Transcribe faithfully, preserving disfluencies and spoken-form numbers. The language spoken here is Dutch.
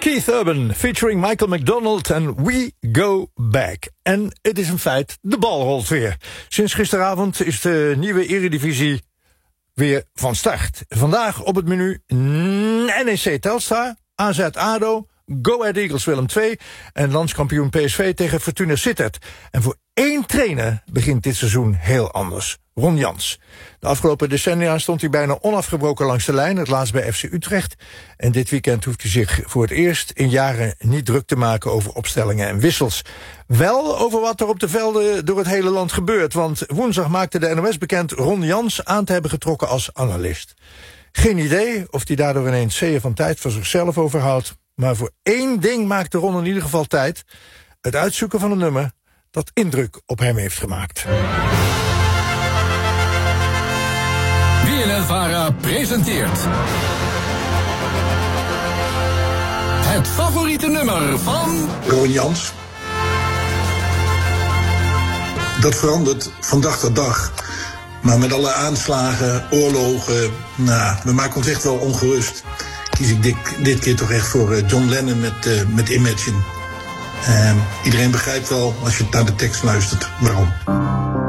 Keith Urban featuring Michael McDonald en We Go Back. En het is een feit, de bal rolt weer. Sinds gisteravond is de nieuwe Eredivisie weer van start. Vandaag op het menu N E C Telstar, A Z ADO, Go Ahead Eagles Willem twee en landskampioen P S V tegen Fortuna Sittard. En voor één trainer begint dit seizoen heel anders. Ron Jans. De afgelopen decennia stond hij bijna onafgebroken langs de lijn, het laatst bij F C Utrecht. En dit weekend hoeft hij zich voor het eerst in jaren niet druk te maken over opstellingen en wissels. Wel over wat er op de velden door het hele land gebeurt, want woensdag maakte de N O S bekend Ron Jans aan te hebben getrokken als analist. Geen idee of hij daardoor ineens zeeën van tijd voor zichzelf overhoudt, maar voor één ding maakte Ron in ieder geval tijd: het uitzoeken van een nummer dat indruk op hem heeft gemaakt. B N N Vara presenteert het favoriete nummer van Ron Jans. Dat verandert van dag tot dag. Maar met alle aanslagen, oorlogen, nou, we maken ons echt wel ongerust. Kies ik dit, dit keer toch echt voor uh, John Lennon met, uh, met Imagine. Uh, iedereen begrijpt wel, als je naar de tekst luistert, waarom.